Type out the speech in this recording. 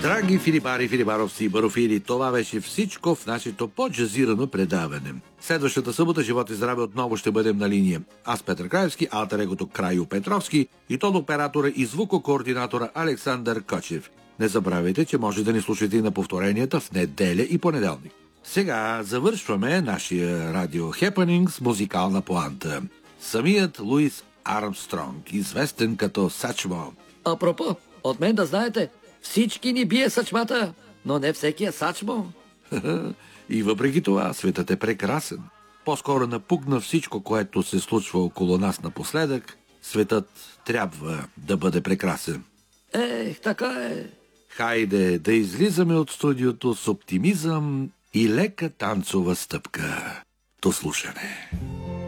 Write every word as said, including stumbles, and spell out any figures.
Драги филибари, филибаровци и барофили, това беше всичко в нашето по-джазирано предаване. Следващата събота, живот и здраве, отново ще бъдем на линия. Аз, Петър Краевски, алтер егото Крайо Петровски и тон оператора и звукокоординатора Александър Кочев. Не забравяйте, че може да ни слушате и на повторенията в неделя и понеделник. Сега завършваме нашия радио хепенинг с музикална поанта. Самият Луис Армстронг, известен като Сачмо. Апропо, от мен да знаете, всички ни бие съчмата, но не всеки е Сачмо. И въпреки това, светът е прекрасен. По-скоро напугна всичко, което се случва около нас напоследък. Светът трябва да бъде прекрасен. Ех, така е. Хайде да излизаме от студиото с оптимизъм и лека танцова стъпка. До слушане.